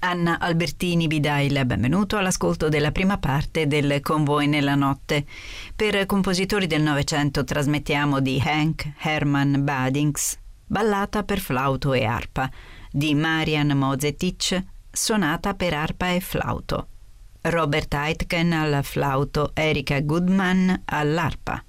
Anna Albertini vi dà il benvenuto all'ascolto della prima parte del Con voi nella notte. Per compositori del Novecento trasmettiamo di Hank Hermann Badings, Ballata per flauto e arpa, di Marian Mozetic, Sonata per arpa e flauto, Robert Aitken al flauto, Erika Goodman all'arpa.